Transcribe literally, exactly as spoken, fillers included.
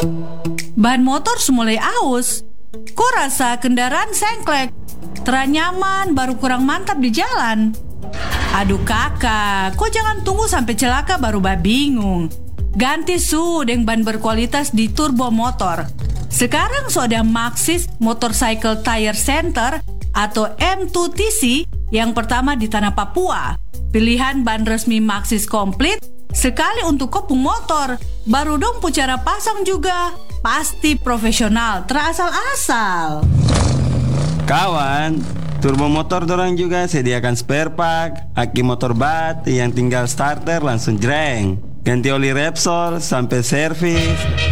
Ban motor semulai aus. Kok rasa kendaraan sengklek, teranyaman baru kurang mantap di jalan. Aduh kakak, kok jangan tunggu sampai celaka baru bah bingung. Ganti su dengan ban berkualitas di turbo motor. Sekarang so ada Maxxis Motorcycle Tire Center atau M dua T C yang pertama di tanah Papua. Pilihan ban resmi Maxxis komplit sekali untuk kopung motor. Baru dong pu cara pasang juga. Pasti profesional, terasal-asal. Kawan, turbo motor dorang juga sediakan spare part, aki motor bat yang tinggal starter langsung jreng. Ganti oli Repsol sampai servis,